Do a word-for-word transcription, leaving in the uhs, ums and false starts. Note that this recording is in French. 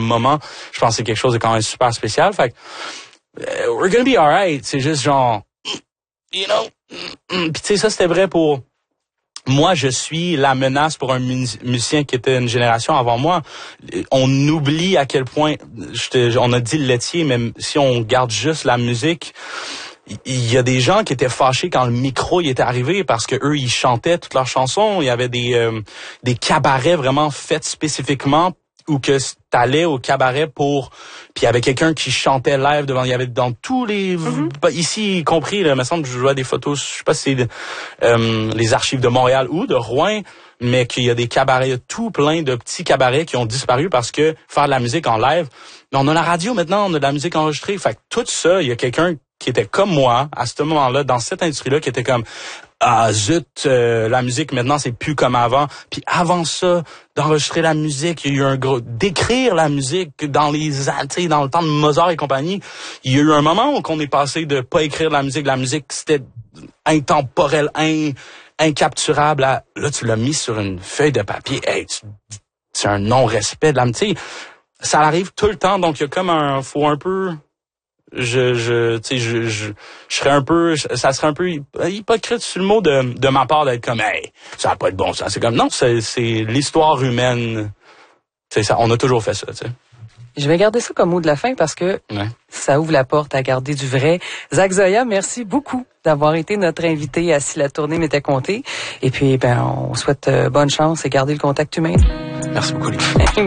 moment, je pense que c'est quelque chose de quand même super spécial. Fait que, uh, we're gonna be alright. C'est juste genre, you know, puis tu sais, ça c'était vrai pour moi. Je suis la menace pour un musicien qui était une génération avant moi. On oublie à quel point, je te, on a dit le laitier, mais si on garde juste la musique, il y a des gens qui étaient fâchés quand le micro y était arrivé parce que eux ils chantaient toutes leurs chansons. Il y avait des euh, des cabarets vraiment faits spécifiquement où que t'allais au cabaret pour, puis il y avait quelqu'un qui chantait live devant, il y avait dans tous les, mm-hmm. ici y compris, là, il me semble que je vois des photos, je sais pas si c'est euh, les archives de Montréal ou de Rouen, mais qu'il y a des cabarets, tout plein de petits cabarets qui ont disparu parce que faire de la musique en live, mais on a la radio maintenant, on a de la musique enregistrée, fait que tout ça, il y a quelqu'un qui était comme moi à ce moment-là, dans cette industrie-là, qui était comme ah zut, euh, la musique maintenant c'est plus comme avant. Puis avant ça, d'enregistrer la musique, il y a eu un gros d'écrire la musique dans les, tu sais, dans le temps de Mozart et compagnie. Il y a eu un moment où on est passé de pas écrire de la musique, la musique c'était intemporel, in, incapturable. À, là tu l'as mis sur une feuille de papier. Hey, tu, c'est un non-respect de la musique. Ça arrive tout le temps, donc il y a comme un, faut un peu. je je tu sais je je je serais un peu ça serait un peu hypocrite sur le mot de de ma part d'être comme hey ça a pas de bon sens. C'est comme non, c'est c'est l'histoire humaine, c'est ça, on a toujours fait ça, tu sais. Je vais garder ça comme mot de la fin parce que ouais. Ça ouvre la porte à garder du vrai. Zach Zoya, merci beaucoup d'avoir été notre invité à Si la tournée m'était comptée. Et puis ben on souhaite euh, bonne chance et garder le contact humain. Merci beaucoup, Lily.